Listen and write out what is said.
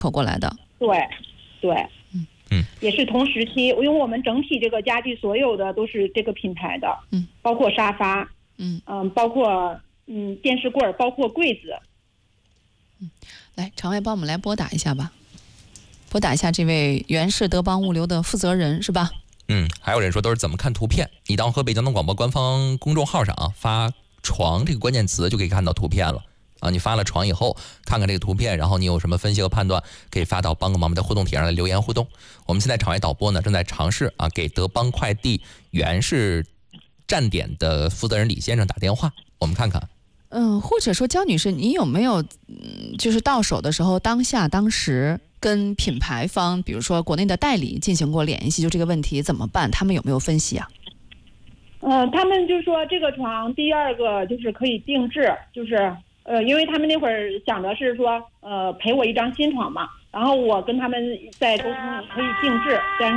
口过来的。 对，也是同时期，因为我们整体这个家具所有的都是这个品牌的，包括沙发，包括电视柜，包括柜子。 来，常委帮我们来拨打一下吧，拨打一下这位原氏德邦物流的负责人是吧？ 还有人说都是怎么看图片？你到河北交通广播官方公众号上发床这个关键词就可以看到图片了。你发了床以后，看看这个图片，然后你有什么分析和判断，可以发到帮个忙的互动帖上来留言互动。我们现在场外导播呢正在尝试给德邦快递原氏站点的负责人李先生打电话，我们看看。 或者说焦女士，你有没有就是到手的时候当时跟品牌方，比如说国内的代理进行过联系，就这个问题怎么办？他们有没有分析啊？ 他们就说这个床第二个就是可以定制，就是因为他们那会儿想的是说赔我一张新床嘛，然后我跟他们在沟通可以定制，